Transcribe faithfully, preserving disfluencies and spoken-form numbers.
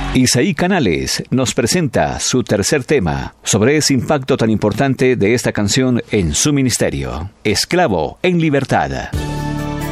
Isaí Canales nos presenta su tercer tema sobre ese impacto tan importante de esta canción en su ministerio, Esclavo en Libertad.